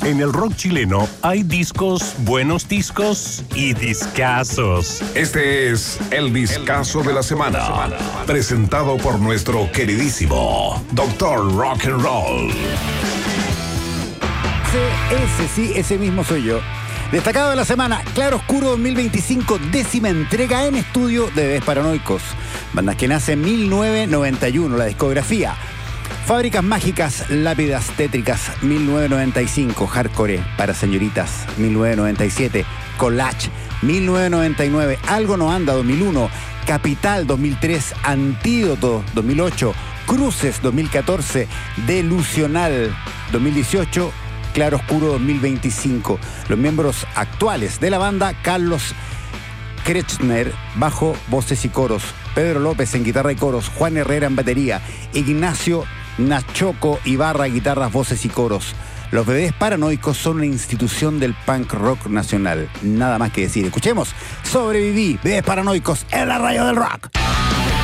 En el rock chileno hay discos, buenos discos y discazos. Este es el discazo de la semana, presentado por nuestro queridísimo Dr. Rock and Roll. Ese mismo soy yo. Destacado de la semana, Claro Oscuro 2025, 10ª entrega en estudio de Bebés Paranoicos. Bandas que nace en 1991, la discografía. Fábricas Mágicas, Lápidas Tétricas, 1995. Hardcore para señoritas, 1997. Collage, 1999. Algo no anda, 2001. Capital, 2003. Antídoto, 2008. Cruces, 2014. Delusional, 2018. Claro Oscuro 2025. Los miembros actuales de la banda: Carlos Kretschmer, bajo, voces y coros; Pedro López en guitarra y coros; Juan Herrera en batería; Ignacio Nachoco Ibarra, guitarras, voces y coros. Los Bebés Paranoicos son una institución del punk rock nacional. Nada más que decir. Escuchemos Sobreviví, Bebés Paranoicos en la radio del rock.